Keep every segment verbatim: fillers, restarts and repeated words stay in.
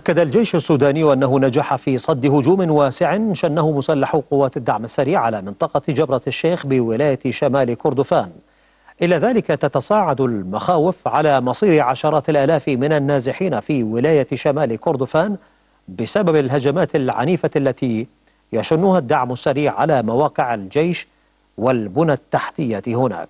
أكد الجيش السوداني أنه نجح في صد هجوم واسع شنه مسلح قوات الدعم السريع على منطقة جبرة الشيخ بولاية شمال كردفان. إلى ذلك تتصاعد المخاوف على مصير عشرات الآلاف من النازحين في ولاية شمال كردفان بسبب الهجمات العنيفة التي يشنها الدعم السريع على مواقع الجيش والبنى التحتية هناك.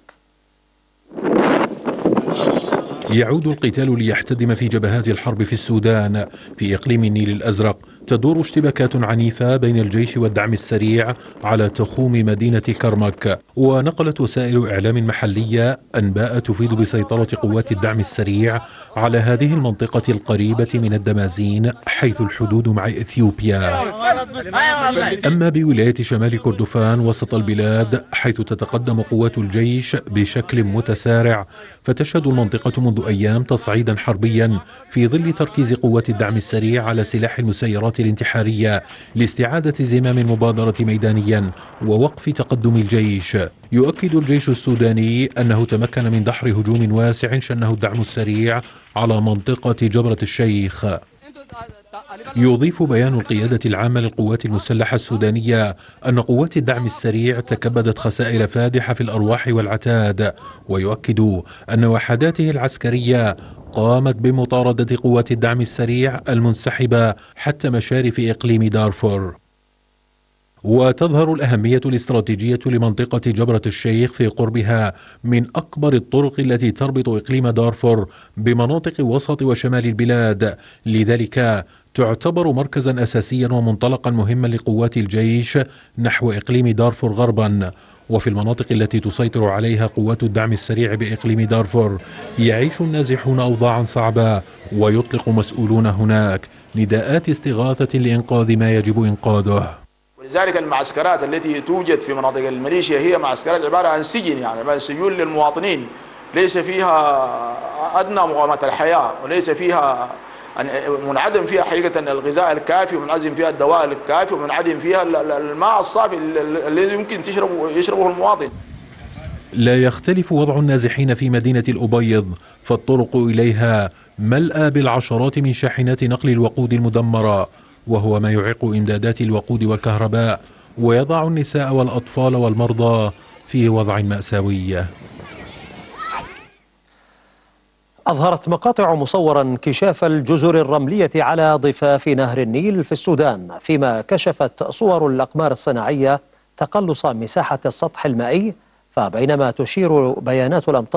يعود القتال ليحتدم في جبهات الحرب في السودان. في إقليم النيل الأزرق تدور اشتباكات عنيفة بين الجيش والدعم السريع على تخوم مدينة كرمك. ونقلت وسائل إعلام محلية أنباء تفيد بسيطرة قوات الدعم السريع على هذه المنطقة القريبة من الدمازين حيث الحدود مع إثيوبيا. أما بولاية شمال كردفان وسط البلاد حيث تتقدم قوات الجيش بشكل متسارع، فتشهد المنطقة منذ أيام تصعيدا حربيا في ظل تركيز قوات الدعم السريع على سلاح المسيرات الانتحارية لاستعادة زمام المبادرة ميدانيا ووقف تقدم الجيش. يؤكد الجيش السوداني أنه تمكن من دحر هجوم واسع شنه الدعم السريع على منطقة جبرة الشيخ. يضيف بيان القيادة العامة للقوات المسلحة السودانية أن قوات الدعم السريع تكبدت خسائر فادحة في الأرواح والعتاد، ويؤكد أن وحداته العسكرية قامت بمطاردة قوات الدعم السريع المنسحبة حتى مشارف إقليم دارفور. وتظهر الأهمية الاستراتيجية لمنطقة جبرة الشيخ في قربها من أكبر الطرق التي تربط إقليم دارفور بمناطق وسط وشمال البلاد، لذلك تعتبر مركزا أساسيا ومنطلقا مهما لقوات الجيش نحو إقليم دارفور غربا. وفي المناطق التي تسيطر عليها قوات الدعم السريع بإقليم دارفور يعيش النازحون أوضاعا صعبة، ويطلق مسؤولون هناك نداءات استغاثة لإنقاذ ما يجب إنقاذه. ولذلك المعسكرات التي توجد في مناطق الميليشيا هي معسكرات عبارة عن سجن، يعني سجون للمواطنين ليس فيها أدنى مقاومات الحياة، وليس فيها منعدم فيها حقيقة الغذاء الكافي، ومنعدم فيها الدواء الكافي، ومنعدم فيها الماء الصافي الذي يمكن تشربه يشربه المواطن. لا يختلف وضع النازحين في مدينة الأبيض، فالطرق إليها ملأى بالعشرات من شاحنات نقل الوقود المدمرة، وهو ما يعيق إمدادات الوقود والكهرباء ويضع النساء والأطفال والمرضى في وضع مأساوي. أظهرت مقاطع مصورة انكشاف الجزر الرملية على ضفاف نهر النيل في السودان، فيما كشفت صور الأقمار الصناعية تقلص مساحة السطح المائي. فبينما تشير بيانات الأمطار